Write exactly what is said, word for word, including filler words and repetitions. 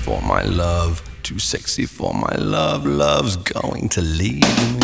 for my love, too sexy for my love. Love's going to leave me.